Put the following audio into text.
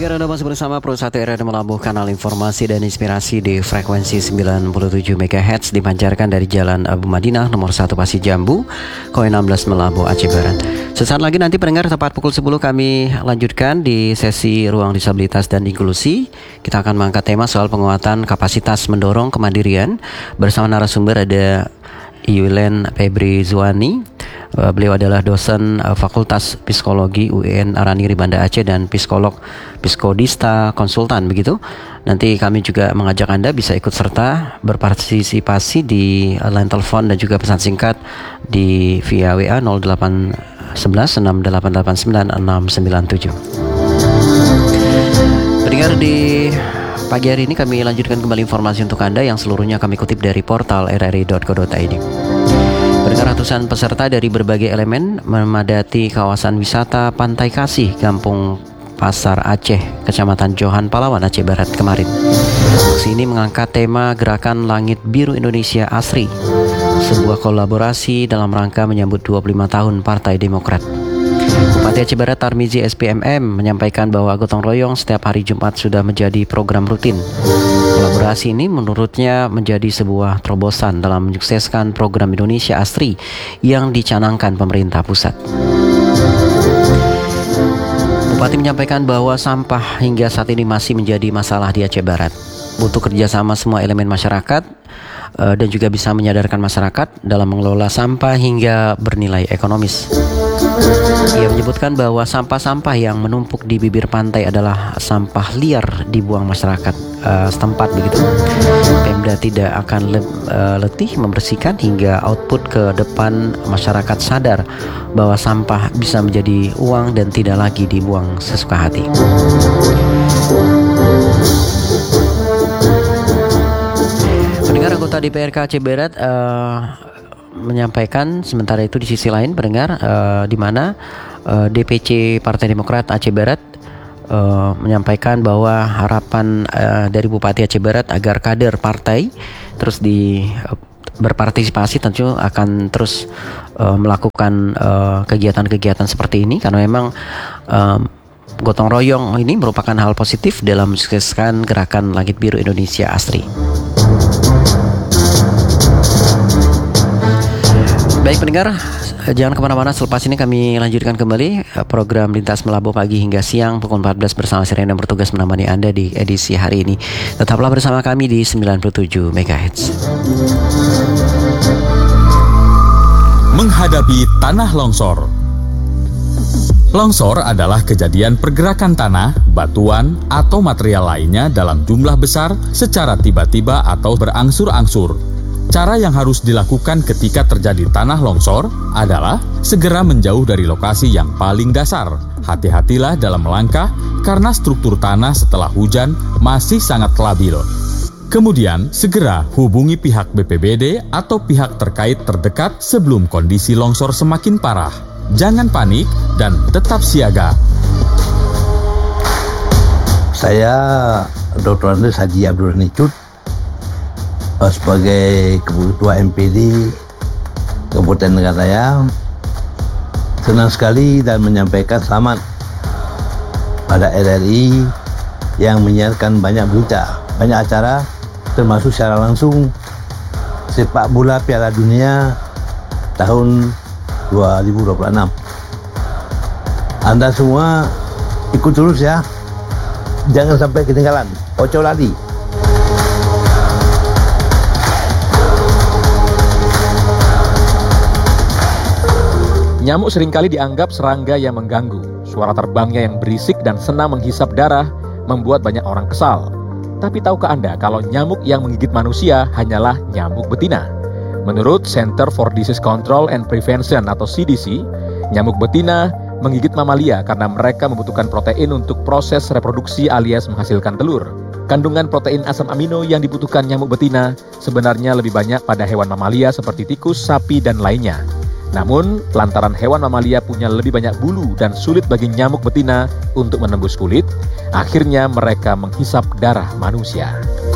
Pendengar, Anda masih bersama Pro 1 RRI Melabuh, kanal informasi dan inspirasi di frekuensi 97 MHz dipancarkan dari Jalan Abu Madinah nomor 1 Pasir Jambu, Koin 16 Melabuh, Aceh Barat. Sesaat lagi nanti pendengar tepat pukul 10 kami lanjutkan di sesi Ruang Disabilitas dan Inklusi. Kita akan mengangkat tema soal penguatan kapasitas mendorong kemandirian. Bersama narasumber ada Yulen Febri Zuani. Beliau adalah dosen Fakultas Psikologi UIN Araniri Banda Aceh dan psikolog psikodista konsultan begitu. Nanti kami juga mengajak Anda bisa ikut serta berpartisipasi di line telepon dan juga pesan singkat di via WA 0811 6889 697. Pendengar, di pagi hari ini kami lanjutkan kembali informasi untuk Anda yang seluruhnya kami kutip dari portal rri.co.id. Pendengar, ratusan peserta dari berbagai elemen memadati kawasan wisata Pantai Kasih, Kampung Pasar Aceh, Kecamatan Johan Palawan, Aceh Barat kemarin. Aksi ini mengangkat tema Gerakan Langit Biru Indonesia Asri, sebuah kolaborasi dalam rangka menyambut 25 tahun Partai Demokrat. Bupati Aceh Barat Tarmizi SPMM menyampaikan bahwa gotong royong setiap hari Jumat sudah menjadi program rutin. Kolaborasi ini menurutnya menjadi sebuah terobosan dalam menyukseskan program Indonesia Asri yang dicanangkan pemerintah pusat. Bupati menyampaikan bahwa sampah hingga saat ini masih menjadi masalah di Aceh Barat. Butuh kerjasama semua elemen masyarakat dan juga bisa menyadarkan masyarakat dalam mengelola sampah hingga bernilai ekonomis. Ia menyebutkan bahwa sampah-sampah yang menumpuk di bibir pantai adalah sampah liar dibuang masyarakat setempat begitu. Pemda tidak akan letih membersihkan hingga output ke depan masyarakat sadar bahwa sampah bisa menjadi uang dan tidak lagi dibuang sesuka hati. Pendengar, anggota DPRK Aceh Barat menyampaikan sementara itu di sisi lain pendengar di mana DPC Partai Demokrat Aceh Barat menyampaikan bahwa harapan dari Bupati Aceh Barat agar kader partai terus berpartisipasi tentu akan terus melakukan kegiatan-kegiatan seperti ini karena memang gotong royong ini merupakan hal positif dalam mensukseskan Gerakan Langit Biru Indonesia Asri. Baik pendengar, jangan kemana-mana, selepas ini kami lanjutkan kembali program Lintas Melabuh pagi hingga siang pukul 14 bersama saya yang bertugas menemani Anda di edisi hari ini. Tetaplah bersama kami di 97 MHz. Menghadapi tanah longsor. Longsor adalah kejadian pergerakan tanah, batuan, atau material lainnya dalam jumlah besar secara tiba-tiba atau berangsur-angsur. Cara yang harus dilakukan ketika terjadi tanah longsor adalah segera menjauh dari lokasi yang paling dasar. Hati-hatilah dalam melangkah karena struktur tanah setelah hujan masih sangat labil. Kemudian segera hubungi pihak BPBD atau pihak terkait terdekat sebelum kondisi longsor semakin parah. Jangan panik dan tetap siaga. Saya Dr. Andes Haji Abdul Nicut sebagai Ketua MPD Kabupaten Negaraya, senang sekali dan menyampaikan selamat pada RRI yang menyiarkan banyak berita, banyak acara, termasuk secara langsung sepak bola Piala Dunia tahun 2026. Anda semua ikut terus ya, jangan sampai ketinggalan, ojo lali. Nyamuk seringkali dianggap serangga yang mengganggu. Suara terbangnya yang berisik dan senang menghisap darah membuat banyak orang kesal. Tapi tahukah Anda kalau nyamuk yang menggigit manusia hanyalah nyamuk betina? Menurut Center for Disease Control and Prevention atau CDC, nyamuk betina menggigit mamalia karena mereka membutuhkan protein untuk proses reproduksi alias menghasilkan telur. Kandungan protein asam amino yang dibutuhkan nyamuk betina sebenarnya lebih banyak pada hewan mamalia seperti tikus, sapi, dan lainnya. Namun, lantaran hewan mamalia punya lebih banyak bulu dan sulit bagi nyamuk betina untuk menembus kulit, akhirnya mereka menghisap darah manusia.